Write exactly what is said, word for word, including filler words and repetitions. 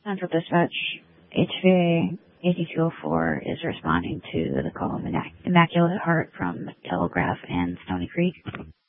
Central Dispatch, H V A eighty-two oh four is responding to the call of Immac- Immaculate Heart from Telegraph and Stony Creek.